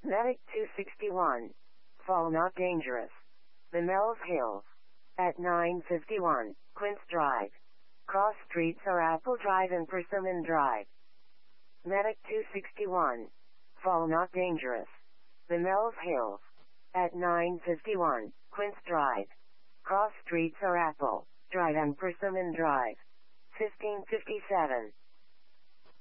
Medic 261. Fall not dangerous. The Mells Hills. At 951, Quince Drive. Cross streets are Apple Drive and Persimmon Drive. Medic 261. Fall not dangerous. The Mells Hills. At 951, Quince Drive. Cross streets are Apple Drive and Persimmon Drive. 1557.